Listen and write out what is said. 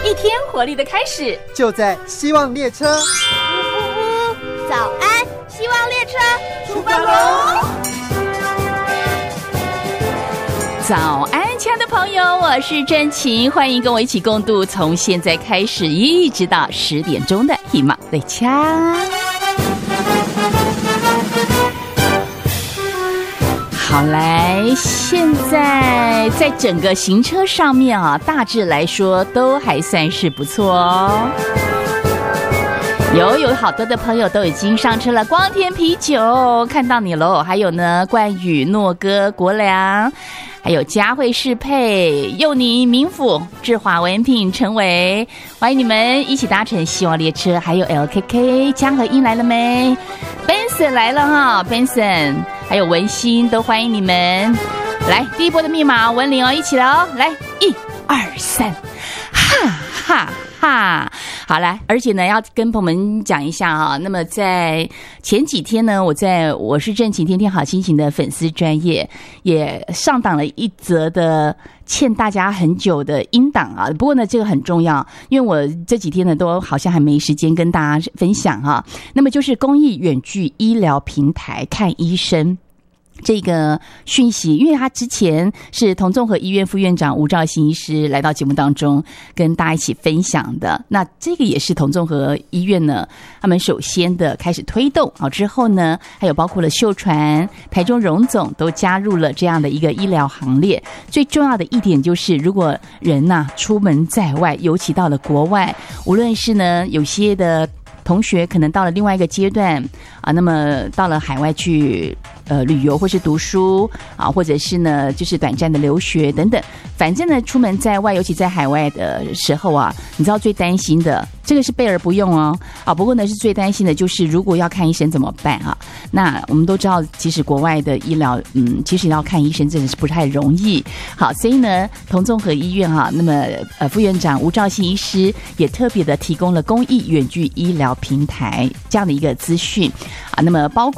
一天活力的开始就在希望列车。 早安，希望列车出发喽！ 早安，亲爱的朋友，我是真晴，欢迎跟我一起共度从现在开始一直到10点钟的希望列车。好，来，现在在整个行车上面啊，大致来说都还算是不错哦。有好多的朋友都已经上车了，光天啤酒看到你喽，还有呢，冠宇、诺哥、国良，还有佳慧、适配、佑宁、民府、智华、文品、陈伟，欢迎你们一起搭乘希望列车。还有 LKK 江和英来了没？ Benson 来了哈 ，Benson 还有文心都欢迎你们。来，第一波的密码文玲哦，一起来哦，来1、2、3，哈哈哈！好来，而且呢，要跟朋友们讲一下哈。那么在前几天呢，我是正晴天天好心情的粉丝专页也上档了一则的欠大家很久的音档啊。不过呢，这个很重要，因为我这几天呢都好像还没时间跟大家分享哈。那么就是公益远距医疗平台看医生这个讯息，因为他之前是同综合医院副院长吴兆兴医师来到节目当中跟大家一起分享的，那这个也是同综合医院呢他们首先的开始推动好之后呢，还有包括了秀传、台中荣总都加入了这样的一个医疗行列。最重要的一点就是，如果人出门在外，尤其到了国外，无论是呢有些的同学可能到了另外一个阶段啊，那么到了海外去旅游或是读书啊，或者是呢就是短暂的留学等等，反正呢出门在外，尤其在海外的时候啊，你知道最担心的，这个是备而不用哦啊，不过呢是最担心的就是如果要看医生怎么办啊？那我们都知道，其实国外的医疗其实要看医生真的是不太容易。好，所以呢同综合医院那么副院长吴兆兴医师也特别的提供了公益远距医疗平台这样的一个资讯啊，那么包括